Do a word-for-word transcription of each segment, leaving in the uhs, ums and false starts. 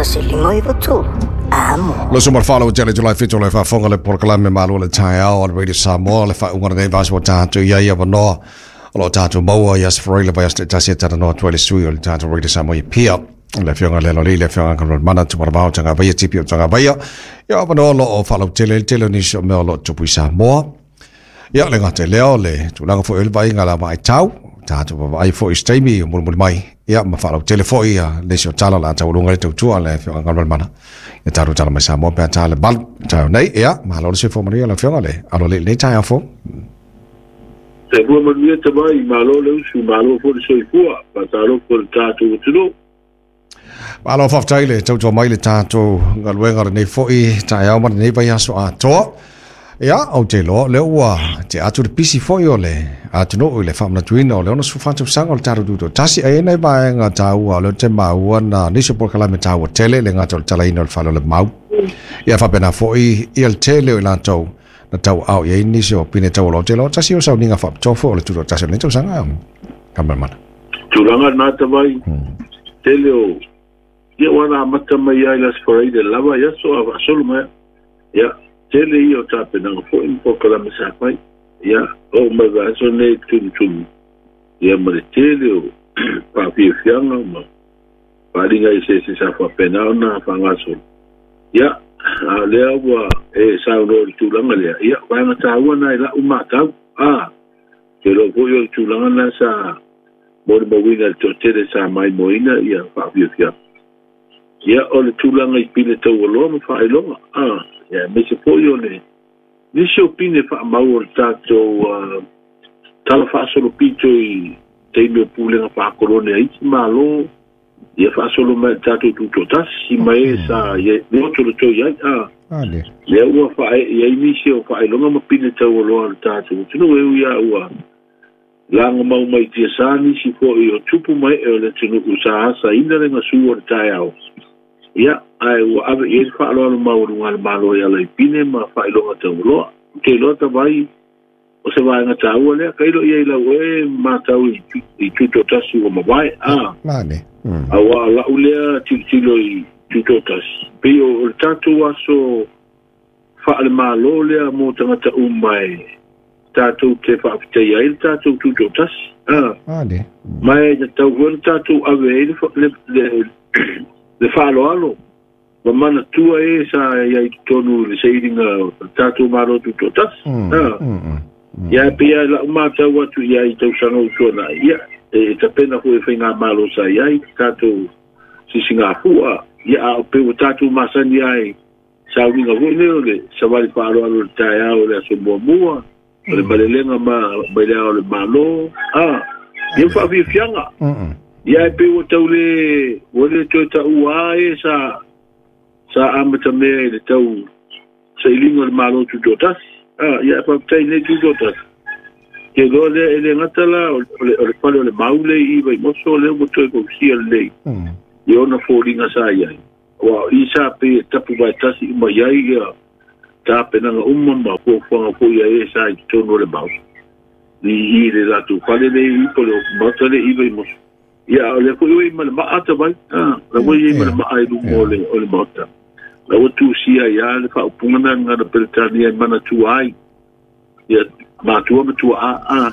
sa silingo i votu. Amo. Lo sumar follow jele July fifth le fa fonga le porkalame malu le chaya on radio Samoa le fa unga ne vas wata to ya ya no. Lo tato mo ya sfroi le bayas tasi tata no twelve sui le tato radio Samoa pia. Le fionga le lo le fionga kan mana tu para bau tanga baya tipi tanga baya. Ya no lo follow jele jele ni so me lo tu Samoa. Ya le ngate leo le tu langa fo el bai ngala mai tau. Tato ai fo istemi mul mul mai. Ya ma follow jele fo ya le so tala la tau lunga tu tu le fionga kan mana. Ya taru tala mai Samoa pe tala bal tau nei ya ma lo se fo maria le fionga le. Alo le le tai fo. Te bua manuia te mai, malo leu su malo fo le soifua, pa talo fo le tātou tuno. Malo whaftai le tau tō mai le tātou ngaluenga le nei fōi, tai au mara nei bai aso a toa. Ia, au te lo, leo ua, te atu le pisi fōi o le, a tuno o le whamana tuina o le ona su whantum sanga o le tātou tuto. Tasi ai nei bai ngā tāua, leo te maua na niso porkala me tāua tele, le ngā tau le talaina o le whalo le mau. Ia whapena fōi, ia le tele o i lātou. Na tau au ye ni so pine tau lo te lo tasi o sa ninga fa tofo le tu tasi le tau sanga kamera mana tulanga na tawai teleo ye wana mata mai ai las for ide lava ya so ava solo mai ya tele io tape na fo in po kala mesa pai ya o ma va so ne tu tu ya ma teleo pa fi fianga ma pa ringa ise se sa fa pena na fa ngaso ya a lea wa e sao no le tūlanga lea ia wanga tāua nai la umatau a ke lo pui o le tūlanga na sa mori mawina le totere sa mai moina ia whaafiafia ia o le tūlanga i pine tau aloa ma whaelonga a ia me se pui o le nisi o pine whaamau o le tātou tala whaasolo pito i teime o pūlenga whaakorone a iti malo ia fa solo mai tato tuto tas si mai sa ia no to to ia ah ale ia ua fa ia inicio fa longa ma pine tau lo tato tuno e ia ua langa mau mai tia sani si fo i o tupu mai e le tuno usa sa ina le ngasu o tai au ia ai ua ave ia fa lo mau runga malo ia le pine ma fa longa tau lo ke lo ta vai o se vai nga tau le kai lo ia la we ma tau i tuto tas o ma vai ah mane awa la ulea tilo i tutotas pe o tatu aso fa le malo le mo tanga umai tatu te fa te ia il tatu tutotas ah ade mai de tau gon tatu ave le le le fa lo alo ma mana tua e sa ia tonu le seidinga tatu malo tutotas ah ia pe la ma tau atu ia i tau sanga utona ia e ta pena ko e whainga malo sa iai tato si Singapura ia o pe o tato masani ai sa winga vone ole sa vali paro alo tai ao le so mo mo le balelenga ma bale ao le malo ah ia fa vi fianga ia pe o taule ole to ta uai sa sa amata me le tau sa ilingo le malo tu dotas ah ia pa tai ne tu dotas ke go le ele ngatala o le palo le maule i vai moso le mo to ko si le i ona folinga sa ia wa isa pe tapu vai tasi ma ia ia ta pena nga umma ma ko fo ko ia e sa to no le mau ni i le la tu pale le i po le moto le i vai moso ia le ko i ma ma ata vai ah la ko i ma ma ai lu mo le o le mota la o tu si ia le fa punga nga na peltania mana tu ai ia ma tua ma tua a a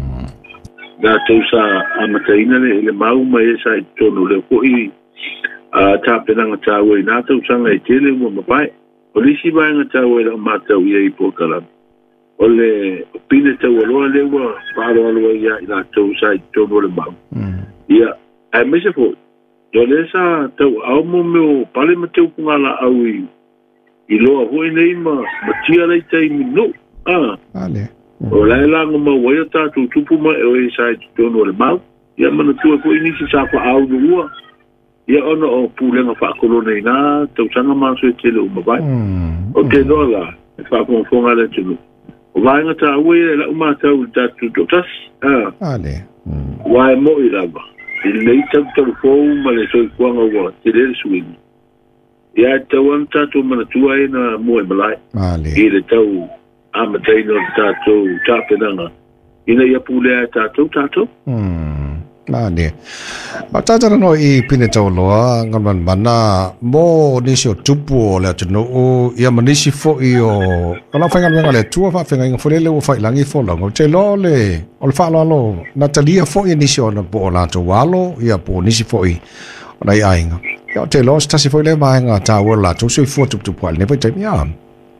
da tau sa amataina le le mau mai sa tono le ko i a ta pena nga tawe na tau sanga i tele mo mapai polisi ba nga tawe la mata u ia i pokala ole pine tau lo le wa pa lo lo ia ina tau sa tono le mau ia ai me se fo do le sa tau au mo me pale ma tau ngala au i i lo ho nei ma ma tia le tai no ah ale o la la ngoma wa ta tu tupu ma e sa tono le mau ia mana tu ko ini si sa fa au no ia ono o pulenga fa kolone na tau sanga ma so tele o mabai o te dola fa ko fonga le tu o vai nga ta we la uma ta u ta tu tas ah ale wa mo i la ba il nei ta telefon ma le so ko nga wa te le swing ia ta wan ta tu mana tu ai na mo e malai ale ile tau amataino tatou tapenanga ina ia pulea tatou tatou mm Mane. Atata no I pinetau loa ngaman mana mo nisio tupu le tunu o ia manisi fo I o kala whainga menga le tua wha whenga inga whalele o whailangi fo lango te lo le o le whaalo alo Natalia fo I nisio na po o lato walo ia po nisi fo I o nei ainga ia o te lo stasi fo I le maenga ta ua lato sui fo tupu tupu ale nepa i taimi a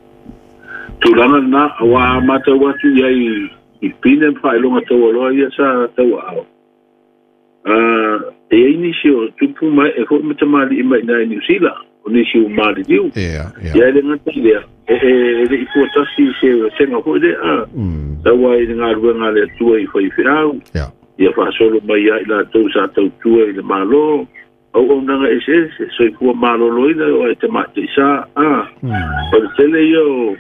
Tulanga na wa mata watu iai I pine whailonga tau aloa ia sa tau ao Uh, e inisio tupu mai e fo mata mali mai na New Zealand o nisio mali diu yeah yeah ya le ngata le e e le ifo tasi se senga fo de a tawa I nga ruwa nga le tua I foi fiau yeah ia fa solo mai ya ila tau sa tau tua I le malo au au nanga ese so I fua malo loina o e te mate sa a o le tele yo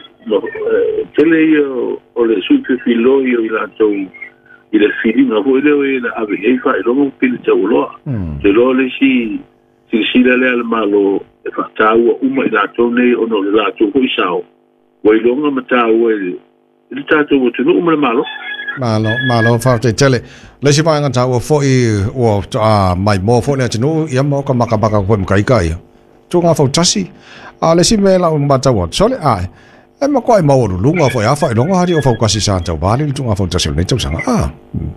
tele yo o le supe filo yo ila tau I le feeling of whether we have a fight long pin to law. The law is she, she see the little malo, if a tower, Uma Latone, or no Lato, who shall. Way longer Matao, the tattoo to know malo. Malo, malo, fa te tele. Le si vai ngata o foi o a mai mo fo le tinu ia mo ka makabaka ko mkai kai. Tu nga fo tasi. A le si me la un bata wa. Sole ai. E ma koe mauru lunga fo ia fai longa hari o fo kasi sa tau bali tu nga fo tasi le tau sanga. Ah.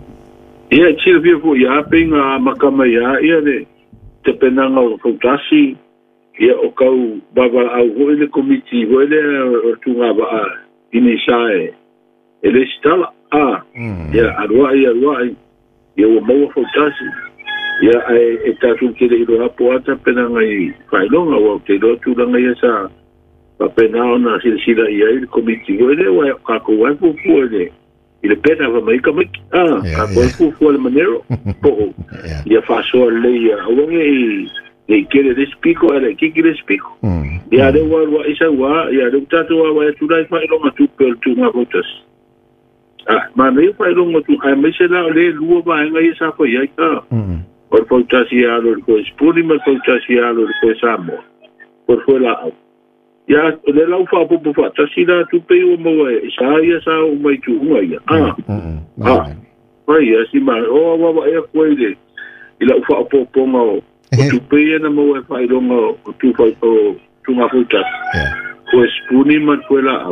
Ia chile via fo ia pinga makama ia ia de te penanga o fo tasi. Ia o kau baba au ho le komiti ho le tu nga ba ini sai. Ele stala ah. Ia arua ia arua ia o mau fo tasi. Ia ai e tatu ke le ro apo ata penanga I fai longa o te do tu langa ia sa Pena na silsila ia I komiti wele wa ka ko wa fu fu le ile pena va mai ka mai ah ka ko fu fu le manero po ia fa so le ia o nge e kere de spico era que kere spico ia de wa wa isa wa ia de tatu wa wa tu dai fa longa tu per tu ma votas ah ma nei fa longa tu ai me se la le luo ba nga isa ko ia ka por fantasia lo ko spuni ma fantasia lo ko samo por fuera Ya le lau fa po po fa tasina tu pe o mo e sa ia sa o mai tu o ia ah ah ai ya si ma o wa wa e ko ile ila fa po po mo tu pe na mo e fa ilo mo tu fa o tu ma futa ko spuni ma ko la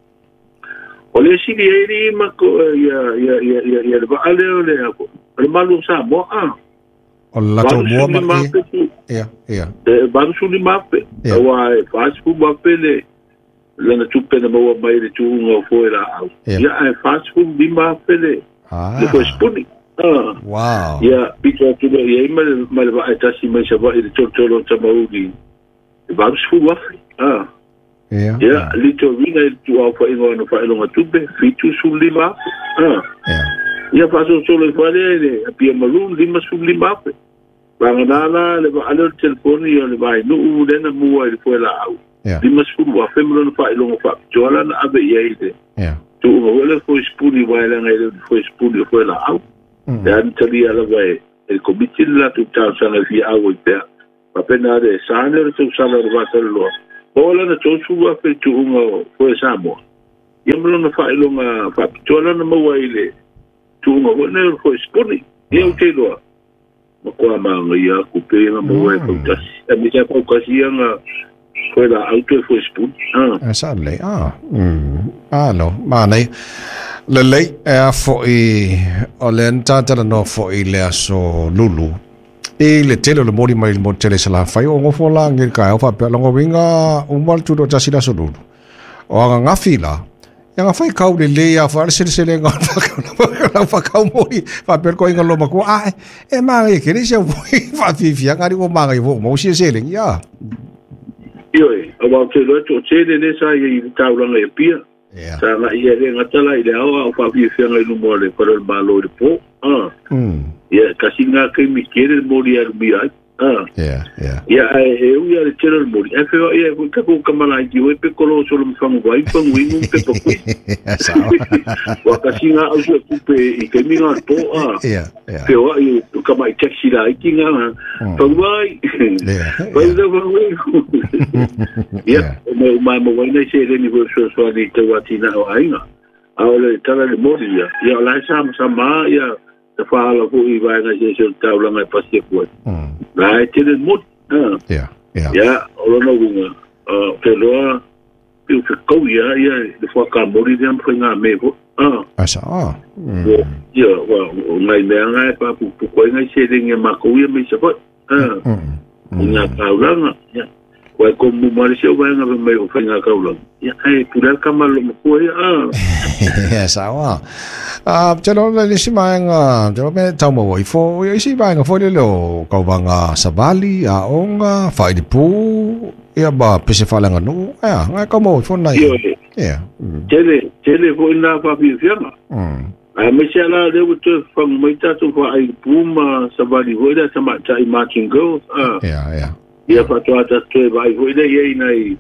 o le si ni ma ko ya ya ya ya ya ba ale le ko le malu sa mo ah o la to mo ma ia ia e ban su ni mape wa fast food mape le le na tu pena mo mai le tu ngo fora ia e fast food di mape le ah le ko spuni ah wow ia pizza tu le ia ma ma va eta si mai sa va il tortolo tamaudi e ban su wa ah ia ia lito vina tu au fa ingo no fa longa tu be fitu su li mape ah ia ia fa so solo fa le pia malu lima su li mape Banganala le ba ale telefoni o le vai no le na mua le foi la au. Di mas fu wa femlo no fa longo fa. Jola na ave ye ide. Yeah. Tu o le foi spuni wa le ngai le foi spuni foi la au. Dan tali ala vai el komiti la tu ta sa na fi au te. Pa pena de sana le tu sala le va lo. Ola na tu fu wa fe tu ngo foi sa mo. Yemlo no fa longa fa. Jola na mua ile. Tu ngo ne foi spuni. Ye te lo. Ko ma ngia ku pe na mo e futas e mi ja ko kasi nga ko la auto fo spun ah esa le ah mm ah no ma nei le le e fo I o le tata no fo I le so lulu e le tele le mori mai mo tele sala fai o ngo fo la ngi ka o fa pe longo winga o mal tu do tasi la so lulu o nga nga fila yang fai kau le le ya fa se se le nga fa fa kau mori fa per ko inga lo ma ko ai e ma e ke se fa fi fi nga ri o ma ga mo se se le ya yo e o ba te lo to che le sa i ta lo nga e pia sa nga i le nga tala i le o fa fi fi nga lu mo le por el malo de po ah mm ya kasi nga ke mi quiere mori al mi ai ah yeah yeah ya e u ya le chero mori e fe ya ko ka ko kamala ki we pe kolo solo mi famo vai pa wingu pe po ku sa wa kasi nga au se ku pe I ke mi nga po ah yeah yeah pe wa I ka mai taxi la ki nga pa vai vai da va wingu ya mo mai mo vai na se le ni vo so so ni te wa ti na o ainga au le tala le mori ya ya la sa sa ma ya te whaala fu i vai na se se taulanga e pasia kua. Nā e tene mut. Yeah, yeah. Ia, orona wunga. Te loa, piu te kau ia, ia, le whakamori rea mwhainga me fu. Asa, ah. Ia, wa, ngai mea ngai pa pukoi ngai se ringe mako ia me se fai. Ngā kaulanga, ia. Wai ko mumari se wai ngā me o whainga kaulanga. Ia, ai, pura kamalo mkua ia, ah. Ia, sawa. Ah, te lo le si mai nga, te lo me tau mo i fo, i si mai nga fo le lo kau vanga sabali, a onga, whai di pū, ia ba pese whalanga no, ia, ngai kau mo i fo nai. Ia. Tele, tele fo ina whapi whianga. A me se ala lewa te whang mai tatu wha ai pū ma sabali hoida sa matai marching girls. Ia, ia. Ia patoa tatu e vai hoida ia nai,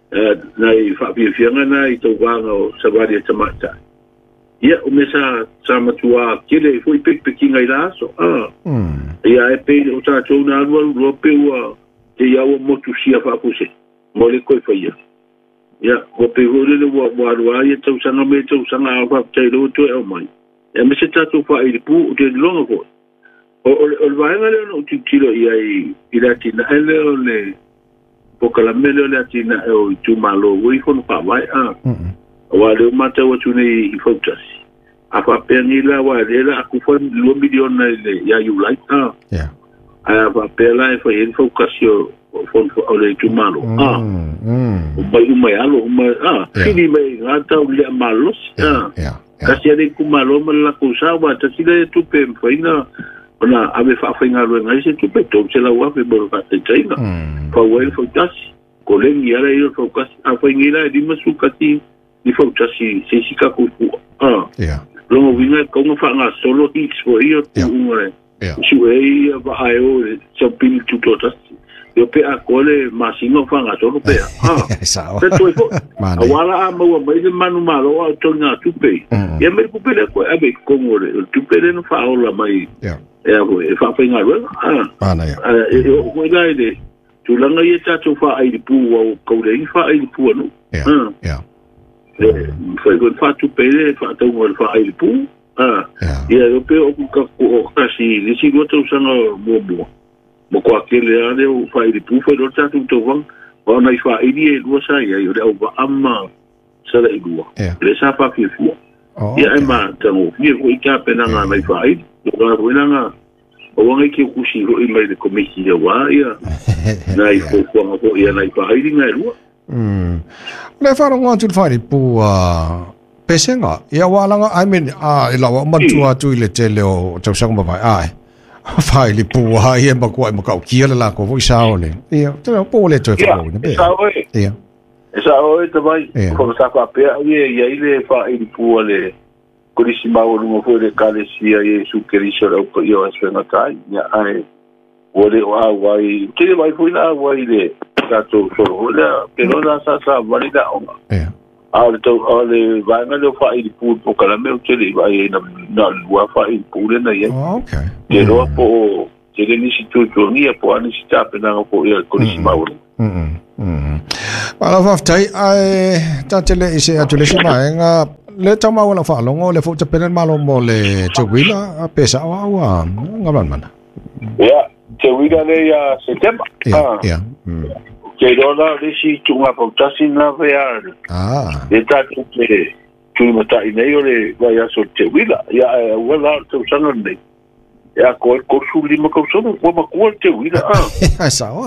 nai whapi whianga nai tau wanga o sabali sa matai. Ia, o me sa sa matua kele foi pekpeki ngai laso. Ah. Ia e pe o tātou nā rua rua pe ua te iau motu sia whapuse. Mo le koe whaia. Ia, o pe hore le ua ua rua ia tau sanga me tau sanga a whaputei lo tu e o mai. Ia me se tātou wha i ripu o te longa fo. O le vaenga leo no titilo ia i la tina e leo le pokalamele o le tina e o i tu malo ui fono wha vai. Ah. Wa le mata wa tune i focus. Apa penila wa le la ku fon two million le ya you like ah. Yeah. Apa pela e foi in focus yo fon o le tumalo. Ah. Mm. O mai mai alo mai ah. Fini mai ngata le malos. Ah. Yeah. Kasi ale ku malo mala ku sa wa ta sile tu pe faina. Ona ave fa faina lo ngai se tu pe to se la wa pe bo fa te taina. Fa wa il focus. Kolen ya le focus a faina di masukati di focus si se si ka ku. Ah. Yeah. Longo vinga kongo fa nga solo hits for iyo tu ngore. Yeah. Suei ba ayo so pil tu totas. Yo pe a kole masingo fa nga solo pe. Ah. Sawa. Te toi fo. Awala a mo ba de manu malo a to nga tu pe. Ya me ku pe le ko abe kongo le tu pe le no fa ola mai. Yeah. Ya ko e fa pe nga lo. Ah. Ana ya. Eh yo ko dai de. Tu langa ye ta tu fa ai pu wa ko le fa ai pu no. Yeah. Yeah. Foi quando fa tu pele fa tu mo fa ai pu ah ia eu pe o ka ko kasi ni si go tu sanga mo mo mo ko akele ade o fa ai pu foi do ta tu to van o na fa ai di lo sa ia yo o ba amma sa le go le sa fa fi fu ia e ma tango ni ko ka pena na mai fa ai do ga buena nga o ngai ki ku si ro i mai de komisi ya wa ia na i ko ko ko ia na fa ai di ngai lo. Mm. Le faro ngon tu fai pu a pesenga ia wala nga I mean a ila wa mantua tu ile tele o tau sang ba ai fai li pu ha ia ba ko ma ka ki la ko vo sao le ia te po le tu fa ne be ia esa o te vai ko sa ka pe ia ia ile fa i pu le ko ri si ma o no fo le kale si ia su ke ri so ko io as na tai ia ai o le wa wai ke le vai fu na wai le tato solo la pero la sa sa valida ona eh al to ale vai na lo fa i pu po kala me te le vai na na wa fa i pu le na ye okay pero po te le ni si tu tu ni po ani si ta pena ko ia ko si ma uri mm mm ala fa tai ai ta te le ise atu le sima nga le tama wala fa longo le fu te pena malo mo le te wila pesa wa wa ngaban mana ya te wila le ya september ah ya que dona de si tu nga potasi na vear ah de ta que tu mata ine yo le vai a so te wila ya wala tu sanga ne ya ko ko su lima ko so ko ma ko te wila ah sawa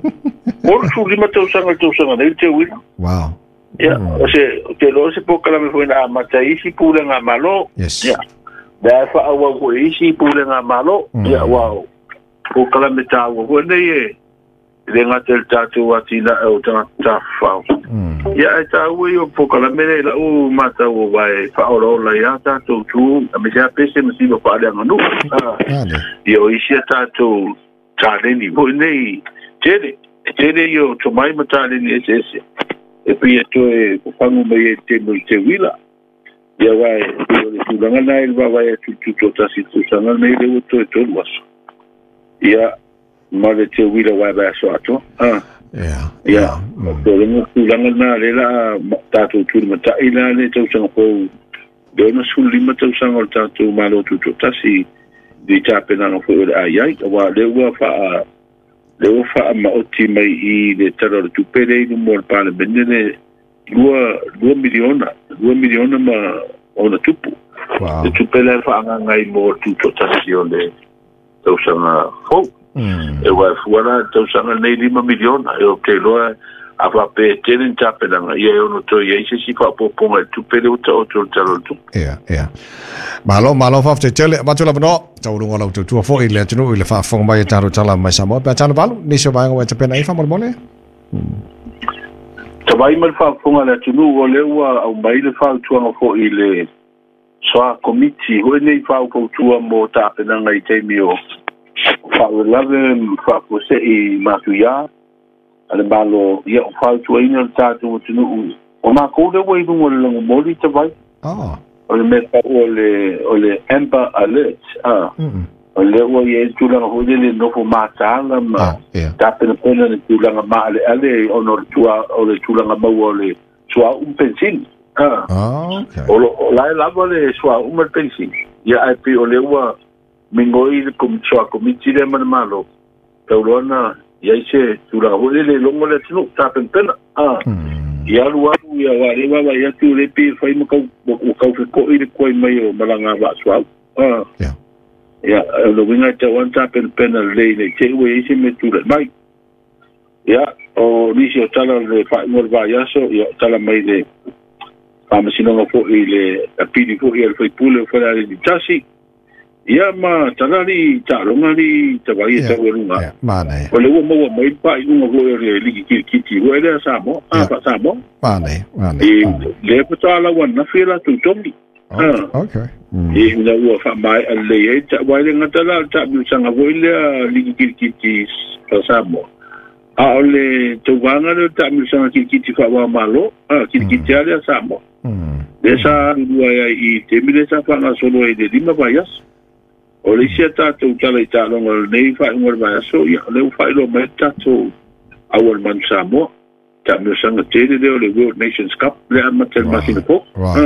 ko su lima tu sanga tu sanga ne te wila wow ya o se te lo se poka la me foi na mata isi pula nga malo ya da fa awa ko isi pula nga malo ya wow ko kala me ta wo ne ye le ngatel tatu watina o ta ta fa ya ta we o poka la mele la o mata o vai fa o la ya ta tu tu me ja pese me si lo pa le ngano yo isi ta tu ta le ni bo nei tele tele yo to mai mata le ni ese e pi to e fangu me te mo te wila ya vai yo le tu nga na il va vai tu tu to ta si tu sana nei le to to was ya male te wila wa ba so ato ah yeah yeah to le mo kulanga na le la ta tu tu mata ila le to sang ko do na sul lima to sang o ta tu malo tu tu ta si di tapena no fo ai ai wa le wa fa le wa fa ma oti mai I le tara tu pere no mo pa le benene dua dua miliona dua miliona ma ona tupu wow le tu pele fa ngai mo tu totación de tau sanga fo e wa fuara tau sanga nei lima miliona e o ke loa a va pe tenen tapena ia ono to ia se si fa po po tu pele o to to talo tu yeah yeah malo malo fa te tele ba tula no tau runga lo tu tu fo ile tunu ile fa fo mai taru tala mai samo pa tano balu ni so ba ngwa te pena I fa mo mole tabai mal fa fo ngala tunu o le wa au mai le fa tu ngo fo ile so committee ho nei fa ko tu mo tapena ngai te mio fa lave fa ko se I matuya ale balo ia o fa tu ina tatu tunu o ma ko le wei no le moli te vai oh o le meta o le o le Amber Alert ah o le o ye tu la ho le no fo mata la ma ta pena pena le tu la ma ale ale o no tu o le tu la ma o le sua un pensin ah okay o la la vale sua un pensin ia ai pe o le wa mingoi kum sua komiti le ma malo taulona ia se tu la ho le longo le tu ta pena ah ia lua ia wale wa ia tu le pi fai mo ka o ka ko I le koi mai o malanga wa swa ah yeah ia lo winga te wan ta pen pen le le te we isi me tu le mai ia o ni si o tala le fa mo va ia so ia tala mai le pa me sino ngo fo I le a pidi fo ia fai pule fo la di tasi ia ma tala li ta longa li te vai te wenga ma nei o le mo mo mai pa I ngo go le li ki ki ti o le sa mo ah pa sa mo ma nei ma nei le pata la wan na fela tu tomi ah okay e na wo fa mai le e ta wa le ngata la ta bu sanga wo le li ki ki ti pa sa mo a le tu wanga le ta bu sanga ki ki ti fa wa malo ah ki ki ti ale sa mo le sa wa I te mi le sa fa na solo e de lima vayas o le sia tātou tala I tālonga nei whai umar mai aso, ia le whai lo mai tātou awal man Samoa, tā mea sanga tere leo le World Nations Cup, le amatel masina po.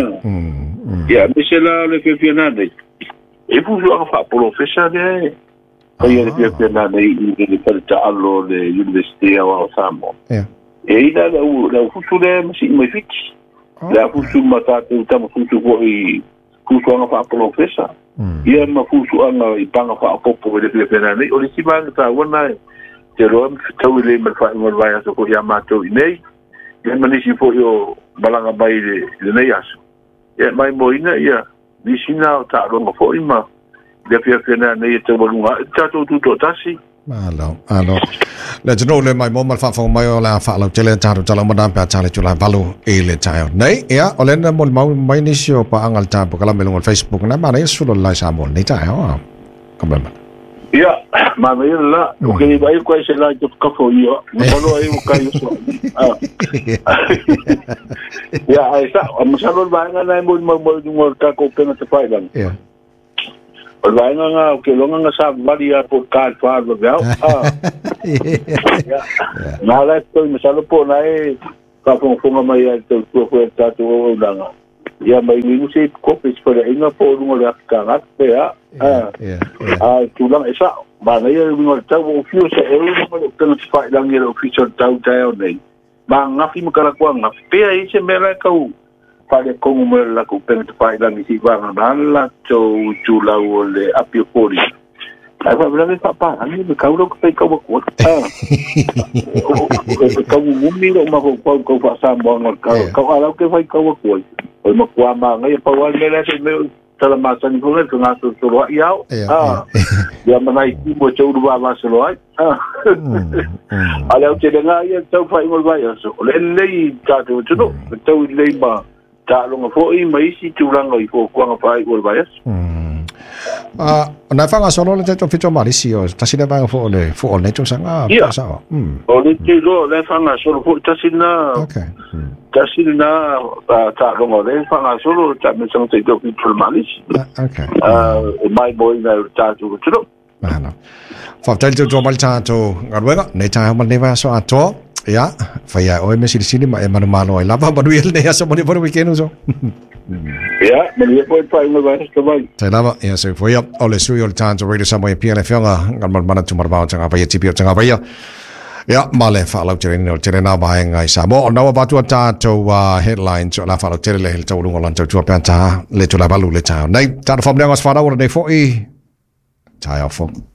Ia, me se la le whiawhia nānei. E puhu anga wha professor le, kai le whiawhia nānei I le parita alo le University of Samoa. E ina le u futu le masi I mai whiki. Le a futu ma tātou tama futu po I futu anga wha professor. Ia ma fusu anga I panga fa popo le pena nei o le sibanga ta wana te rom tau le ma fa mo vai aso ko ya mato nei ia manisi fo yo balanga mai le le nei aso ia mai mo ina ia ni sina ta ro fo ima le pena nei te bolunga ta to tu to tasi malo alo le tino le mai mo mal fa fo mai o la fa lo tele ta ro tala mo dan pa tale tula balu e le tayo nei ia o le na mo mai ni sio pa angal ta po kala melong Facebook na ma nei sulo la sa mo nei tayo kamla ia ma me la o ke vai ko se la to ka fo io no lo ai o kai so ah ia ai sa mo sa lo va nga na mo mo mo ka ko pena te pai dan ia o vai nga o ke lo nga sa varia por ka fa lo veo ah na la to mo sa lo po na e ka fo fo mai ai to ko ko ta to o danga ia mai ni se ko pe por inga po no le ka ga pe ah ah ah tu lang esa ma na ia no ta o fio se e no mo ka no fa lang ia official ta ta o nei ma nga fi mo kala ko nga pe ai se me la ka u pa le ko mo la ko pe ta fa lang si va na la to tu la o le apio pori ai va bla fa pa ani me ka u ko pe ka ko ah ka u mo mi no ma ko ko fa sa mo ka ka ala ke fa ka ko o mo kwa ma nga pa wa le le me tala masa ni ko ko nga to to ia ah ya mana I mo to ru ba ba so ai ah ala o te nga ia to fa mo ba ia so le le ta to to to le ba ta lo nga fo I mai si tu ranga I ko ko nga fa I ko ba ia ah na fa nga solo le to fito malisio ta sina ba fo le fo le to sanga sa o le te lo le fa nga solo fo ta sina okay ta sina ta lo nga le fa nga solo ta me sang te to fito malisio okay ah mai boy na ta to to mana fa tel to mal ta to ngarwega ne ta mal ne va so ato ya fa ya o me sili sili ma e mano malo e lava ba duel ne ya so mo ni por weekend so Ya, mali po pa yung nabas kamay. Salamat. Ya, so foi up. Ole sui ole tanto radio Samoa P N F nga ngan mana tu marbao tanga pa yeti pio tanga pa ya. Ya, male fa lau tere no tere na ba ngai Samoa. No ba tu ta to headlines la fa lau tere le to lu ngolan to tu pa ta le tu la balu le ta. Nei, ta fo mle ngas fa ora nei foi. Ta ya fo.